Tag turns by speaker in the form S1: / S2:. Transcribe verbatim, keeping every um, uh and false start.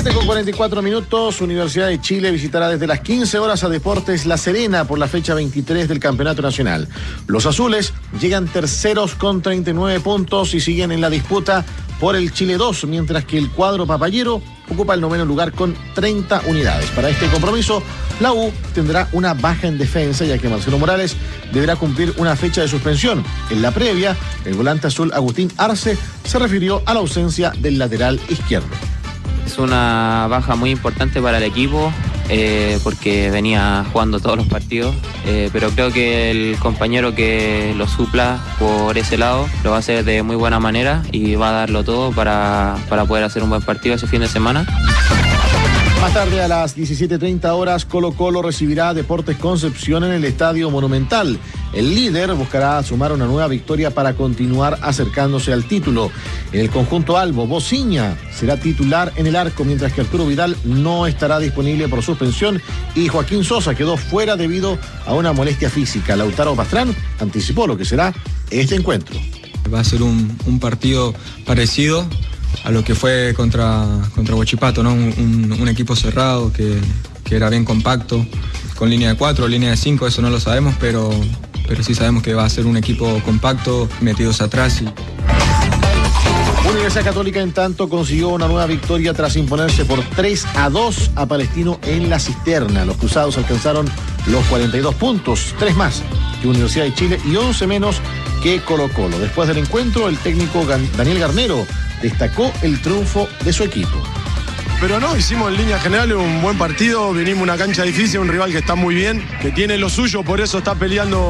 S1: siete con cuarenta y cuatro minutos, Universidad de Chile visitará desde las quince horas a Deportes La Serena por la fecha veintitrés del Campeonato Nacional. Los azules llegan terceros con treinta y nueve puntos y siguen en la disputa por el Chile dos, mientras que el cuadro papayero ocupa el noveno lugar con treinta unidades. Para este compromiso, la U tendrá una baja en defensa, ya que Marcelo Morales deberá cumplir una fecha de suspensión. En la previa, el volante azul Agustín Arce se refirió a la ausencia del lateral izquierdo.
S2: Es una baja muy importante para el equipo eh, porque venía jugando todos los partidos, eh, pero creo que el compañero que lo supla por ese lado lo va a hacer de muy buena manera y va a darlo todo para, para poder hacer un buen partido ese fin de semana.
S1: Más tarde, a las diecisiete treinta horas, Colo Colo recibirá a Deportes Concepción en el Estadio Monumental. El líder buscará sumar una nueva victoria para continuar acercándose al título. En el conjunto albo, Bociña será titular en el arco, mientras que Arturo Vidal no estará disponible por suspensión y Joaquín Sosa quedó fuera debido a una molestia física. Lautaro Pastrán anticipó lo que será este encuentro.
S3: Va a ser un, un partido parecido a lo que fue contra, contra Huachipato, ¿no? Un, un, un equipo cerrado que, que era bien compacto, con línea de cuatro, línea de cinco, eso no lo sabemos, pero, pero sí sabemos que va a ser un equipo compacto, metidos atrás. Y...
S1: Universidad Católica, en tanto, consiguió una nueva victoria tras imponerse por tres a dos a Palestino en la Cisterna. Los cruzados alcanzaron los cuarenta y dos puntos, tres más que Universidad de Chile y once menos que Colo Colo. Después del encuentro, el técnico Daniel Garnero destacó el triunfo de su equipo.
S4: Pero no, hicimos en línea general un buen partido, vinimos a una cancha difícil, un rival que está muy bien, que tiene lo suyo, por eso está peleando